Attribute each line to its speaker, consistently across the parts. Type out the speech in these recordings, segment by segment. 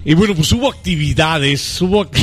Speaker 1: Y bueno, pues hubo actividades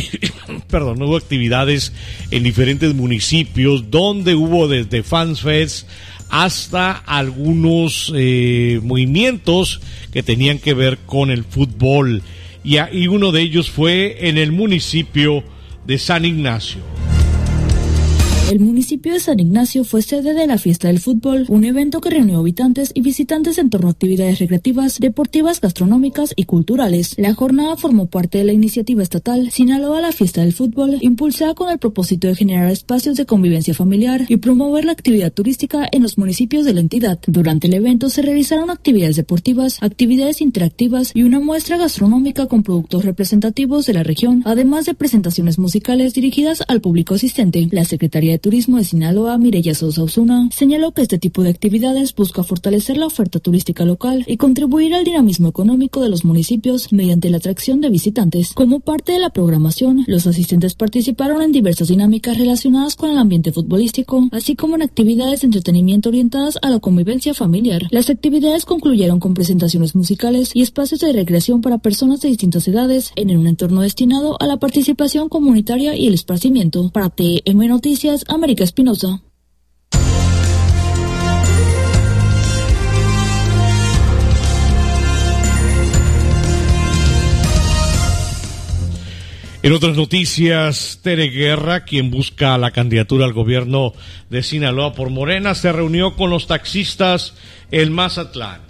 Speaker 1: en diferentes municipios, donde hubo desde FansFest hasta algunos movimientos que tenían que ver con el fútbol. Y uno de ellos fue en el municipio de San Ignacio.
Speaker 2: El municipio de San Ignacio fue sede de la Fiesta del Fútbol, un evento que reunió habitantes y visitantes en torno a actividades recreativas, deportivas, gastronómicas y culturales. La jornada formó parte de la iniciativa estatal Sinaloa la Fiesta del Fútbol, impulsada con el propósito de generar espacios de convivencia familiar y promover la actividad turística en los municipios de la entidad. Durante el evento se realizaron actividades deportivas, actividades interactivas y una muestra gastronómica con productos representativos de la región, además de presentaciones musicales dirigidas al público asistente. La Secretaría de Turismo de Sinaloa, Mireya Sosa Osuna, señaló que este tipo de actividades busca fortalecer la oferta turística local y contribuir al dinamismo económico de los municipios mediante la atracción de visitantes. Como parte de la programación, los asistentes participaron en diversas dinámicas relacionadas con el ambiente futbolístico, así como en actividades de entretenimiento orientadas a la convivencia familiar. Las actividades concluyeron con presentaciones musicales y espacios de recreación para personas de distintas edades en un entorno destinado a la participación comunitaria y el esparcimiento. Para TM Noticias, América Espinosa.
Speaker 1: En otras noticias, Tere Guerra, quien busca la candidatura al gobierno de Sinaloa por Morena, se reunió con los taxistas en Mazatlán.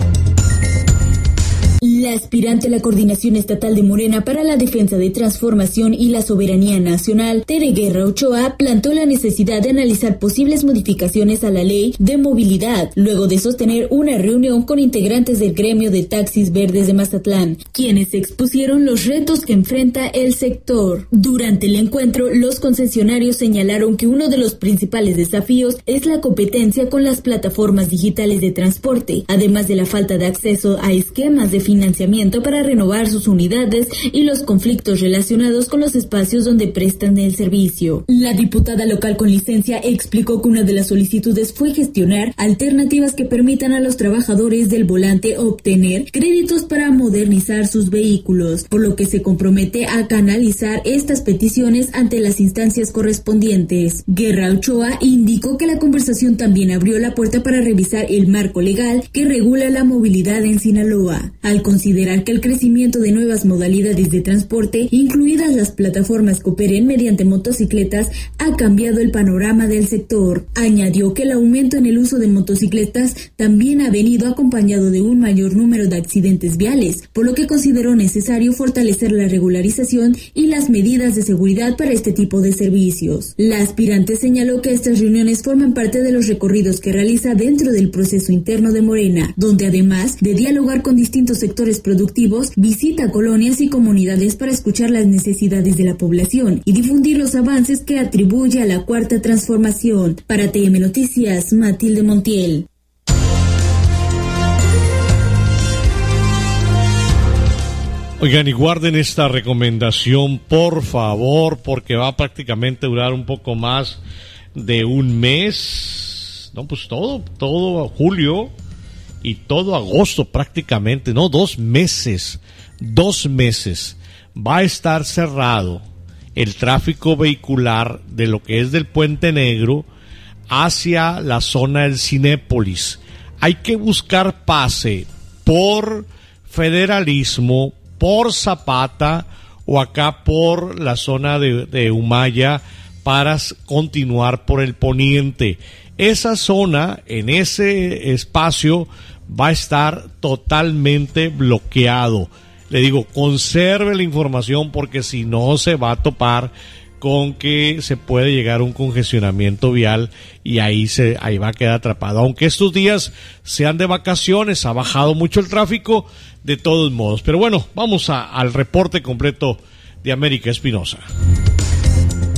Speaker 3: La aspirante a la coordinación estatal de Morena para la defensa de transformación y la soberanía nacional, Tere Guerra Ochoa, planteó la necesidad de analizar posibles modificaciones a la ley de movilidad, luego de sostener una reunión con integrantes del gremio de taxis verdes de Mazatlán, quienes expusieron los retos que enfrenta el sector. Durante el encuentro, los concesionarios señalaron que uno de los principales desafíos es la competencia con las plataformas digitales de transporte, además de la falta de acceso a esquemas de financiamiento para renovar sus unidades y los conflictos relacionados con los espacios donde prestan el servicio. La diputada local con licencia explicó que una de las solicitudes fue gestionar alternativas que permitan a los trabajadores del volante obtener créditos para modernizar sus vehículos, por lo que se compromete a canalizar estas peticiones ante las instancias correspondientes. Guerra Ochoa indicó que la conversación también abrió la puerta para revisar el marco legal que regula la movilidad en Sinaloa, al considerar que el crecimiento de nuevas modalidades de transporte, incluidas las plataformas que operen mediante motocicletas, ha cambiado el panorama del sector. Añadió que el aumento en el uso de motocicletas también ha venido acompañado de un mayor número de accidentes viales, por lo que consideró necesario fortalecer la regularización y las medidas de seguridad para este tipo de servicios. La aspirante señaló que estas reuniones forman parte de los recorridos que realiza dentro del proceso interno de Morena, donde además de dialogar con distintos sectores productivos, visita colonias y comunidades para escuchar las necesidades de la población y difundir los avances que atribuye a la Cuarta Transformación. Para TM Noticias, Matilde Montiel.
Speaker 1: Oigan, y guarden esta recomendación, por favor, porque va a prácticamente durar un poco más de un mes. No, pues todo julio y todo agosto prácticamente, no, 2 meses. 2 meses va a estar cerrado el tráfico vehicular de lo que es del Puente Negro hacia la zona del Cinépolis. Hay que buscar pase por Federalismo, por Zapata o acá por la zona de Humaya para continuar por el poniente. Esa zona, en ese espacio, va a estar totalmente bloqueado. Le digo, conserve la información porque si no se va a topar con que se puede llegar a un congestionamiento vial y ahí va a quedar atrapado. Aunque estos días sean de vacaciones, ha bajado mucho el tráfico de todos modos. Pero bueno, vamos al reporte completo de América Espinosa.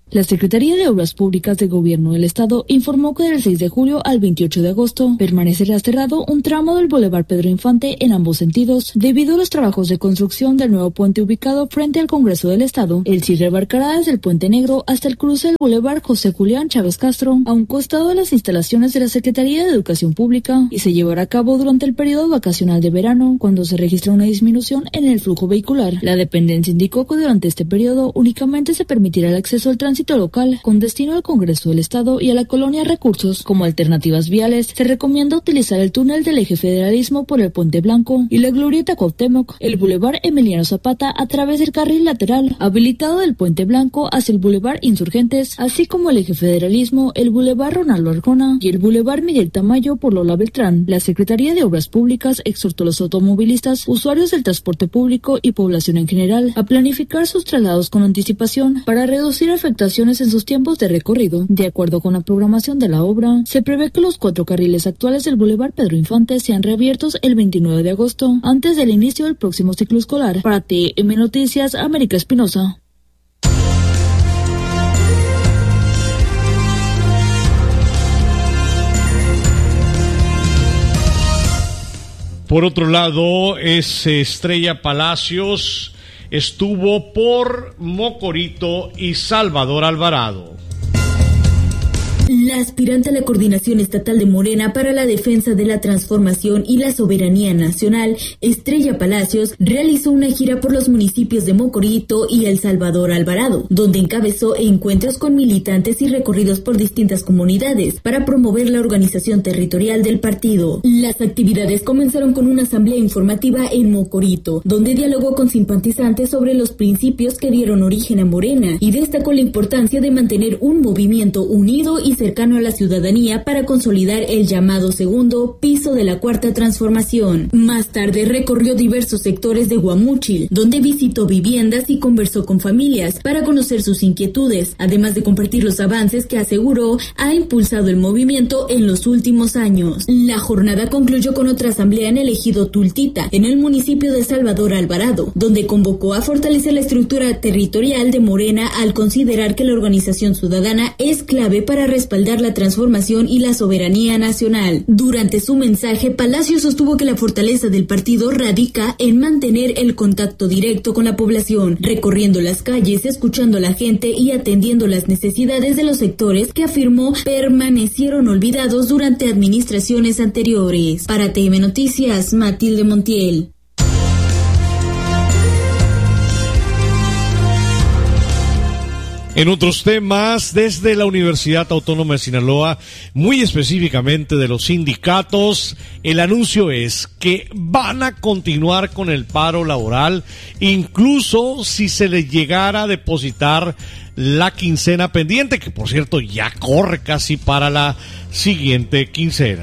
Speaker 2: La Secretaría de Obras Públicas del Gobierno del Estado informó que del 6 de julio al 28 de agosto permanecerá cerrado un tramo del Boulevard Pedro Infante en ambos sentidos debido a los trabajos de construcción del nuevo puente ubicado frente al Congreso del Estado. El cierre abarcará desde el Puente Negro hasta el cruce del Boulevard José Julián Chávez Castro, a un costado de las instalaciones de la Secretaría de Educación Pública, y se llevará a cabo durante el periodo vacacional de verano, cuando se registra una disminución en el flujo vehicular. La dependencia indicó que durante este periodo únicamente se permitirá el acceso al tránsito local con destino al Congreso del Estado y a la colonia Recursos. Como alternativas viales, se recomienda utilizar el túnel del Eje Federalismo por el Puente Blanco y la Glorieta Cuauhtémoc, el Boulevard Emiliano Zapata a través del carril lateral habilitado del Puente Blanco hacia el Boulevard Insurgentes, así como el Eje Federalismo, el Boulevard Ronaldo Arjona y el Boulevard Miguel Tamayo por Lola Beltrán. La Secretaría de Obras Públicas exhortó a los automovilistas, usuarios del transporte público y población en general a planificar sus traslados con anticipación para reducir afectaciones en sus tiempos de recorrido. De acuerdo con la programación de la obra, se prevé que los 4 carriles actuales del Boulevard Pedro Infante sean reabiertos el 29 de agosto, antes del inicio del próximo ciclo escolar. Para TM Noticias, América Espinosa.
Speaker 1: Por otro lado, Estrella Palacios estuvo por Mocorito y Salvador Alvarado.
Speaker 3: La aspirante a la coordinación estatal de Morena para la defensa de la transformación y la soberanía nacional, Estrella Palacios, realizó una gira por los municipios de Mocorito y El Salvador Alvarado, donde encabezó encuentros con militantes y recorridos por distintas comunidades para promover la organización territorial del partido. Las actividades comenzaron con una asamblea informativa en Mocorito, donde dialogó con simpatizantes sobre los principios que dieron origen a Morena y destacó la importancia de mantener un movimiento unido y cercano a la ciudadanía para consolidar el llamado segundo piso de la Cuarta Transformación. Más tarde recorrió diversos sectores de Guamúchil, donde visitó viviendas y conversó con familias para conocer sus inquietudes, además de compartir los avances que aseguró ha impulsado el movimiento en los últimos años. La jornada concluyó con otra asamblea en el ejido Tultita, en el municipio de Salvador Alvarado, donde convocó a fortalecer la estructura territorial de Morena al considerar que la organización ciudadana es clave para respaldar la transformación y la soberanía nacional. Durante su mensaje, Palacios sostuvo que la fortaleza del partido radica en mantener el contacto directo con la población, recorriendo las calles, escuchando a la gente y atendiendo las necesidades de los sectores que afirmó permanecieron olvidados durante administraciones anteriores. Para TM Noticias, Matilde Montiel.
Speaker 1: En otros temas, desde la Universidad Autónoma de Sinaloa, muy específicamente de los sindicatos, el anuncio es que van a continuar con el paro laboral, incluso si se les llegara a depositar la quincena pendiente, que por cierto ya corre casi para la siguiente quincena.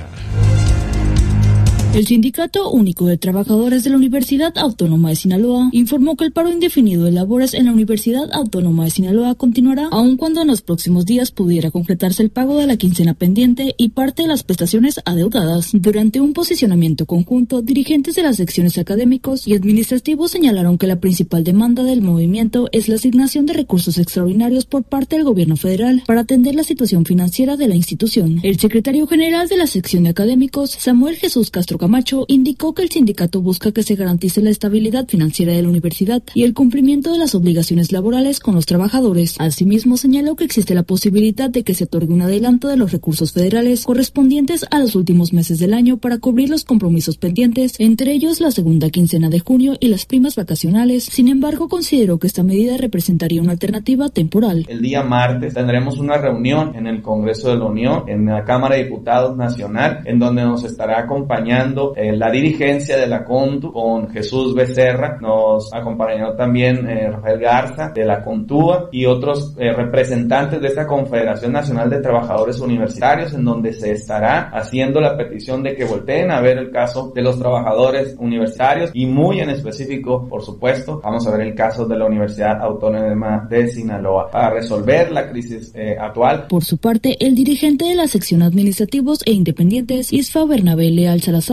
Speaker 2: El Sindicato Único de Trabajadores de la Universidad Autónoma de Sinaloa informó que el paro indefinido de labores en la Universidad Autónoma de Sinaloa continuará aun cuando en los próximos días pudiera concretarse el pago de la quincena pendiente y parte de las prestaciones adeudadas. Durante un posicionamiento conjunto, dirigentes de las secciones académicos y administrativos señalaron que la principal demanda del movimiento es la asignación de recursos extraordinarios por parte del gobierno federal para atender la situación financiera de la institución. El secretario general de la sección de académicos, Samuel Jesús Castro Camacho, indicó que el sindicato busca que se garantice la estabilidad financiera de la universidad y el cumplimiento de las obligaciones laborales con los trabajadores. Asimismo, señaló que existe la posibilidad de que se otorgue un adelanto de los recursos federales correspondientes a los últimos meses del año para cubrir los compromisos pendientes, entre ellos la segunda quincena de junio y las primas vacacionales. Sin embargo, consideró que esta medida representaría una alternativa temporal.
Speaker 4: El día martes tendremos una reunión en el Congreso de la Unión, en la Cámara de Diputados Nacional, en donde nos estará acompañando la dirigencia de la CONTU con Jesús Becerra, nos acompañó también Rafael Garza de la CONTUA y otros representantes de esta Confederación Nacional de Trabajadores Universitarios, en donde se estará haciendo la petición de que volteen a ver el caso de los trabajadores universitarios y muy en específico, por supuesto, vamos a ver el caso de la Universidad Autónoma de Sinaloa para resolver la crisis actual.
Speaker 2: Por su parte, el dirigente de la sección Administrativos e Independientes, Isfa Bernabé Leal Salazar,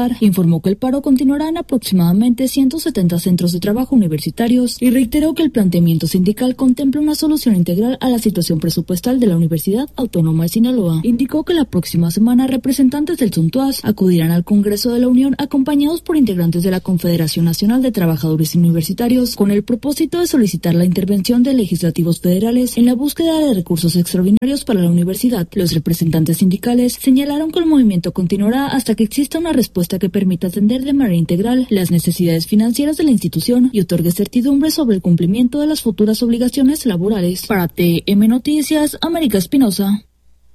Speaker 2: trabajar. Informó que el paro continuará en aproximadamente 170 centros de trabajo universitarios y reiteró que el planteamiento sindical contempla una solución integral a la situación presupuestal de la Universidad Autónoma de Sinaloa. Indicó que la próxima semana representantes del SUNTUAS acudirán al Congreso de la Unión acompañados por integrantes de la Confederación Nacional de Trabajadores Universitarios con el propósito de solicitar la intervención de legislativos federales en la búsqueda de recursos extraordinarios para la universidad. Los representantes sindicales señalaron que el movimiento continuará hasta que exista una respuesta que permita atender de manera integral las necesidades financieras de la institución y otorgue certidumbre sobre el cumplimiento de las futuras obligaciones laborales. Para TM Noticias, América Espinosa.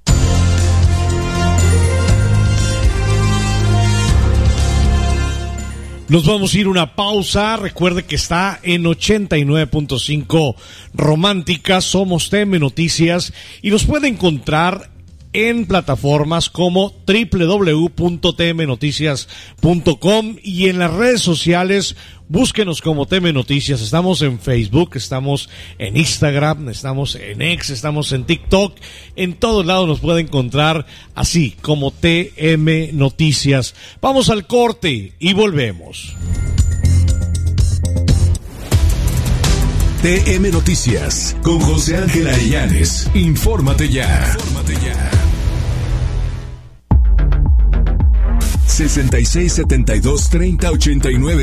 Speaker 1: Nos vamos a ir una pausa. Recuerde que está en 89.5 Romántica. Somos TM Noticias y nos puede encontrar en plataformas como www.tmnoticias.com y en las redes sociales. Búsquenos como TM Noticias. Estamos en Facebook, estamos en Instagram, estamos en X, estamos en TikTok. En todos lados nos puede encontrar así como TM Noticias. Vamos al corte y volvemos.
Speaker 5: TM Noticias con José Ángel Arellanes. Infórmate ya. 66 72 30 89